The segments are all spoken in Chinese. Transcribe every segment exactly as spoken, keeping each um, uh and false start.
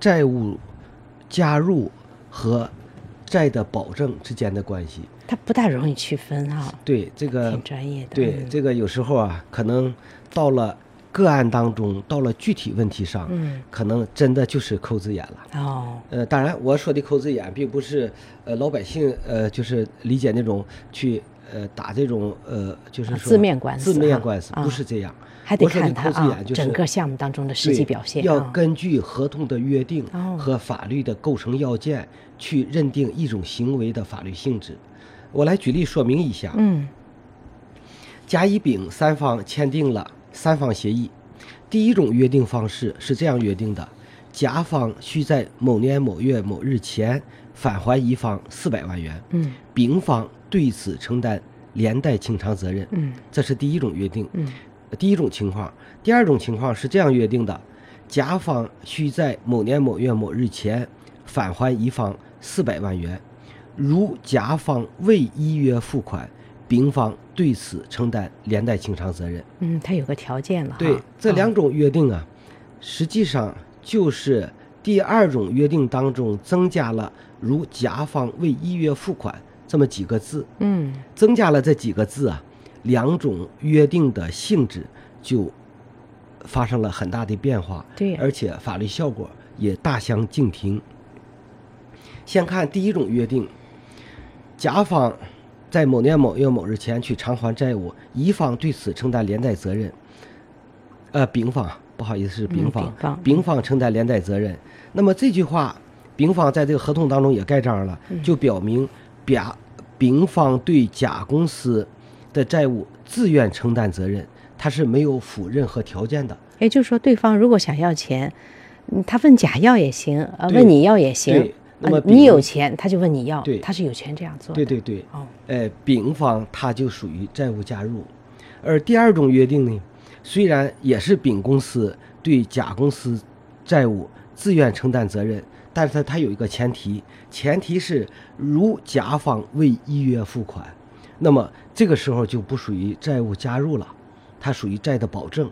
债务加入和债的保证之间的关系。 它不大容易区分啊。 对，这个挺专业的。 对、 嗯、 这个有时候啊，可能到了个案当中，到了具体问题上， 嗯， 可能真的就是抠字眼了。 哦， 呃，当然我说的抠字眼，并不是呃老百姓呃就是理解那种去呃打这种呃就是说字面官司， 字面官司、 啊、 不是这样。 还得看它啊， 整个项目当中的实际表现， 要根据合同的约定和法律的构成要件、 哦、 去认定一种行为的法律性质。我来举例说明一下。 嗯， 甲、乙、丙三方签订了三方协议，第一种约定方式是这样约定的：甲方需在某年某月某日前返还乙方四百万元， 嗯， 丙方对此承担连带清偿责任， 嗯， 这是第一种约定， 嗯。 第一种情况。第二种情况是这样约定的：甲方需在某年某月某日前返还乙方四百万元，如甲方未依约付款，丙方对此承担连带清偿责任。 嗯，它有个条件了。 对，这两种约定啊、哦、实际上就是第二种约定当中增加了如甲方未依约付款这么几个字。 嗯， 增加了这几个字啊，两种约定的性质就发生了很大的变化， 对， 而且法律效果也大相径庭。先看第一种约定，甲方在某年某月某日前去偿还债务，乙方对此承担连带责任。呃，丙方不好意思是丙方、 嗯、丙方， 丙方承担连带责任。那么这句话，丙方在这个合同当中也盖章了， 嗯、 就表明甲丙方对甲公司的债务自愿承担责任，他是没有附任何条件的。 也就是说，对方如果想要钱，他问甲要也行，呃，问你要也行。 那么、 呃、你有钱，他就问你要， 对， 他是有权这样做的。 对对对。 哦， 呃，丙方他就属于债务加入。而第二种约定呢，虽然也是丙公司对甲公司债务自愿承担责任，但是它有一个前提，前提是如甲方未依约付款，那么这个时候就不属于债务加入了，它属于债的保证。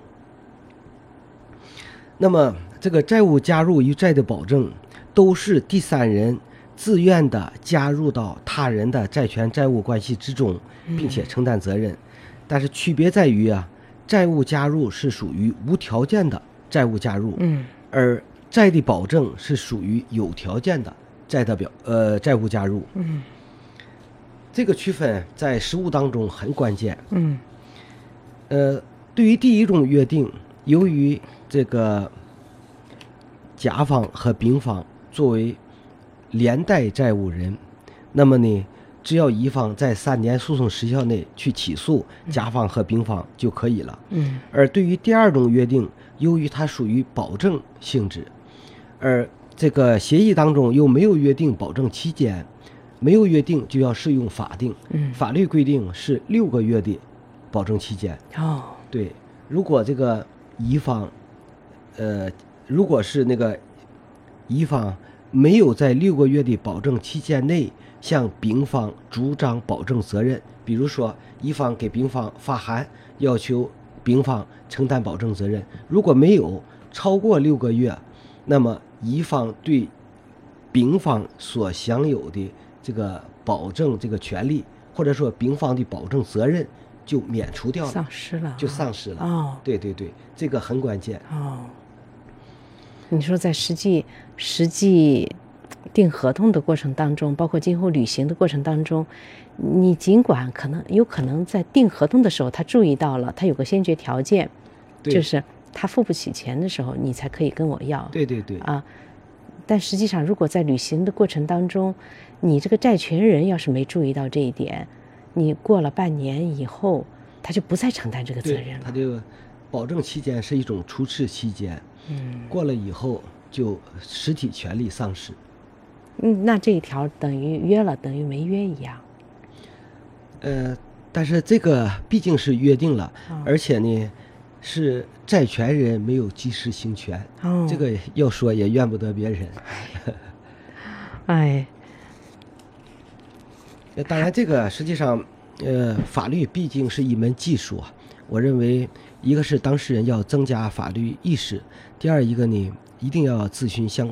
那么这个债务加入与债的保证都是第三人自愿的加入到他人的债权债务关系之中，并且承担责任。嗯、但是区别在于啊，债务加入是属于无条件的债务加入， 嗯， 而债的保证是属于有条件的债的表呃债务加入。 嗯， 这个区分在实务当中很关键。 嗯， 呃，对于第一种约定，由于这个甲方和丙方作为连带债务人，那么呢，只要乙方在三年诉讼时效内去起诉甲方和丙方就可以了。 嗯， 而对于第二种约定，由于它属于保证性质，而这个协议当中又没有约定保证期间，没有约定就要适用法定。 嗯， 法律规定是六个月的保证期间。 哦， 对，如果这个乙方，呃，如果是那个乙方没有在六个月的保证期间内向丙方主张保证责任，比如说乙方给丙方发函要求丙方承担保证责任，如果没有超过六个月，那么乙方对丙方所享有的这个保证这个权利，或者说丙方的保证责任就免除掉了， 丧失了， 就丧失了。 哦， 对对对，这个很关键。 哦，你说在实际实际订合同的过程当中，包括今后履行的过程当中，你尽管可能有可能在订合同的时候，他注意到了，他有个先决条件，就是他付不起钱的时候，你才可以跟我要。 对对对。 啊，但实际上，如果在履行的过程当中，你这个债权人要是没注意到这一点，你过了半年以后，他就不再承担这个责任了。 他这个保证期间是一种初次期间， 嗯， 过了以后就实体权利丧失。 嗯，那这一条等于约了，等于没约一样。 呃，但是这个毕竟是约定了， 哦、 而且呢，是债权人没有及时行权， 哦、 这个要说也怨不得别人。 哎， 当然，这个实际上，呃，法律毕竟是一门技术啊。我认为，一个是当事人要增加法律意识，第二一个呢，一定要咨询相关。